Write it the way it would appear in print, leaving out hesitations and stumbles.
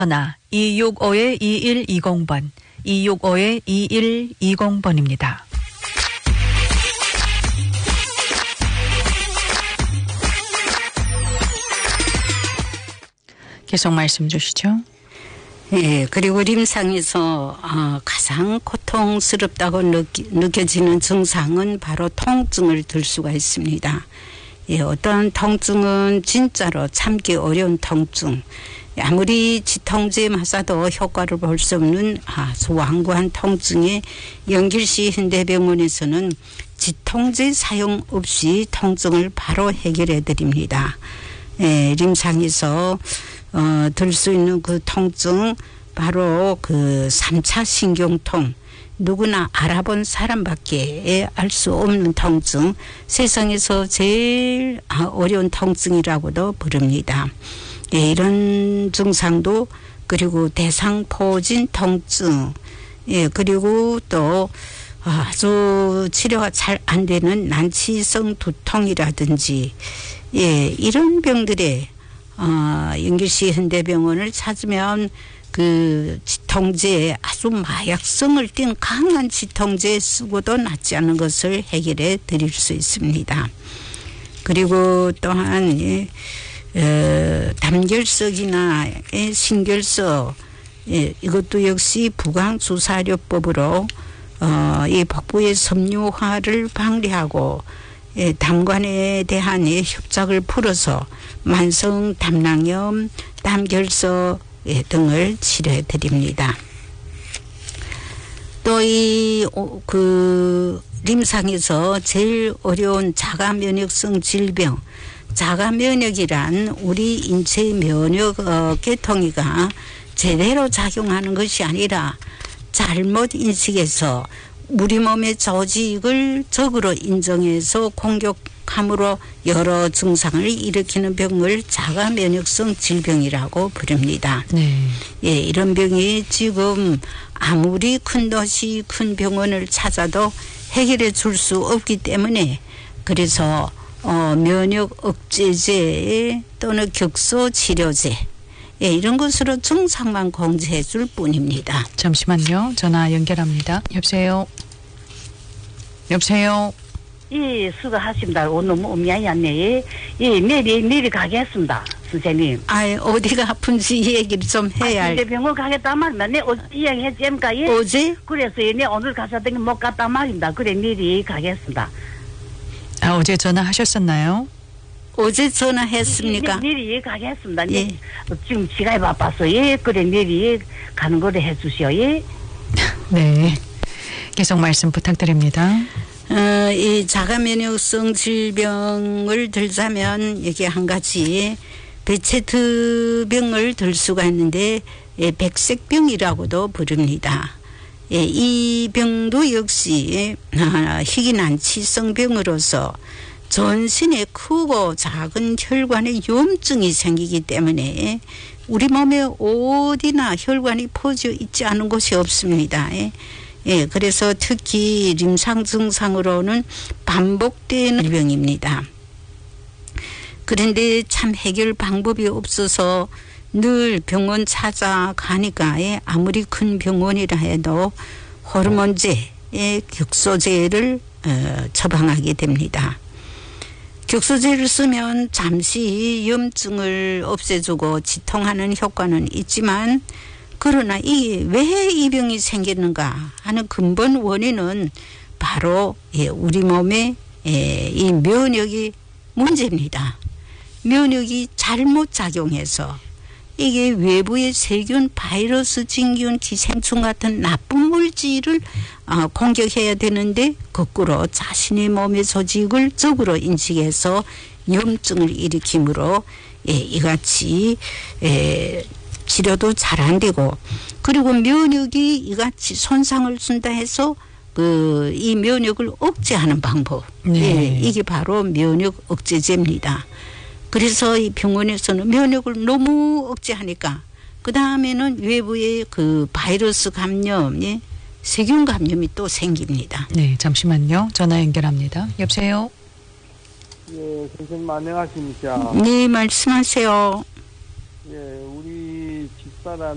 전화 265-2120번, 265-2120번입니다. 계속 말씀 주시죠. 예, 그리고 림상에서 가장 고통스럽다고 느껴지는 증상은 바로 통증을 들 수가 있습니다. 예, 어떠한 통증은 진짜로 참기 어려운 통증, 아무리 지통제에 맞아도 효과를 볼 수 없는 아주 완고한 통증에 연길시 현대병원에서는 지통제 사용 없이 통증을 바로 해결해 드립니다. 예, 림상에서 들 수 있는 그 통증, 바로 그 3차 신경통, 누구나 알아본 사람밖에 알 수 없는 통증, 세상에서 제일 어려운 통증이라고도 부릅니다. 예, 이런 증상도, 그리고 대상포진 통증, 예, 그리고 또 아주 치료가 잘 안 되는 난치성 두통이라든지, 예, 이런 병들에 연길시 현대병원을 찾으면 그 지통제, 아주 마약성을 띤 강한 지통제 쓰고도 낫지 않은 것을 해결해 드릴 수 있습니다. 그리고 또한 담결석이나 신결석, 이것도 역시 부강주사료법으로 이 복부의 섬유화를 방지하고 담관에 대한 협착을 풀어서 만성 담낭염, 담결석 등을 치료해 드립니다. 또 그 림상에서 제일 어려운 자가면역성 질병, 자가면역이란 우리 인체의 면역 계통이가 제대로 작용하는 것이 아니라 잘못 인식해서 우리 몸의 조직을 적으로 인정해서 공격함으로 여러 증상을 일으키는 병을 자가면역성 질병이라고 부릅니다. 네. 예, 이런 병이 지금 아무리 큰 도시, 큰 병원을 찾아도 해결해 줄 수 없기 때문에, 그래서 면역 억제제 또는 격소 치료제, 예, 이런 것으로 증상만 공제해 줄 뿐입니다. 잠시만요. 전화 연결합니다. 여보세요. 여보세요. 예, 수고하십니다. 오늘 너무 음향이 왔네. 예, 내일 가겠습니다, 선생님. 어디가 아픈지 얘기를 좀 해야 할. 병원 가겠단 말입니다. 네, 어제 이야기했지 않습니까? 예. 어제? 그래서 네, 오늘 가서더니 못 갔단 말입니다. 그래, 내일이 가겠습니다. 어제 전화하셨었나요? 어제 전화했습니까? 내일이 가겠습니다. 예. 지금 시간이 바빠서, 예, 그래, 내일이 가는 거를 해주시오, 예. 네. 계속 말씀 부탁드립니다. 이 자가면역성 질병을 들자면 이게 한 가지 베체트병을 들 수가 있는데, 백색병이라고도 부릅니다. 이 병도 역시 희귀난치성 병으로서 전신에 크고 작은 혈관에 염증이 생기기 때문에 우리 몸에 어디나 혈관이 퍼져 있지 않은 곳이 없습니다. 예, 그래서 특히 림상 증상으로는 반복되는 병입니다. 그런데 참 해결 방법이 없어서 늘 병원 찾아가니까, 아무리 큰 병원이라 해도 호르몬제, 격소제를 처방하게 됩니다. 격소제를 쓰면 잠시 염증을 없애주고 지통하는 효과는 있지만, 그러나 이게 왜 이 병이 생기는가 하는 근본 원인은 바로 우리 몸의 이 면역이 문제입니다. 면역이 잘못 작용해서 이게 외부의 세균, 바이러스, 진균, 기생충 같은 나쁜 물질을 공격해야 되는데, 거꾸로 자신의 몸의 조직을 적으로 인식해서 염증을 일으키므로 이같이 치료도 잘 안 되고, 그리고 면역이 이같이 손상을 준다 해서 이 면역을 억제하는 방법, 네. 이게 바로 면역 억제제입니다. 그래서 이 병원에서는 면역을 너무 억제하니까 그 다음에는 외부의 그 바이러스 감염, 세균 감염이 또 생깁니다. 네, 잠시만요. 전화 연결합니다. 여보세요. 예, 선생님 안녕하십니까? 네, 말씀하세요. 예, 우리 집사람